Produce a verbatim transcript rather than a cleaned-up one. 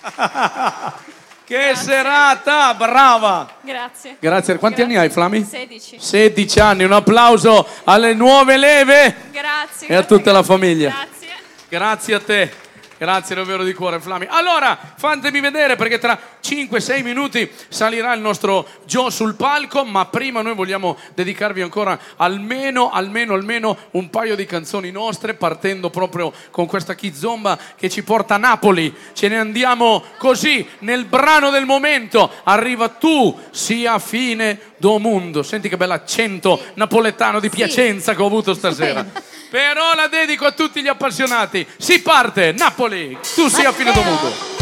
Che Grazie. serata, brava! Grazie. Grazie. Quanti Grazie. anni hai, Flami? sedici. sedici anni, un applauso alle nuove leve. Grazie. E a tutta la famiglia. Grazie. Grazie a te. Grazie davvero di cuore, Flami. Allora, fatemi vedere perché tra cinque sei minuti salirà il nostro Joe sul palco, ma prima noi vogliamo dedicarvi ancora almeno, almeno, almeno un paio di canzoni nostre, partendo proprio con questa Kizomba che ci porta a Napoli. Ce ne andiamo così, nel brano del momento. Arriva Tu sia fine do mundo. Senti che bell'accento napoletano di Piacenza che ho avuto stasera. Però la dedico a tutti gli appassionati. Si parte, Napoli, Tu sia fine do mundo.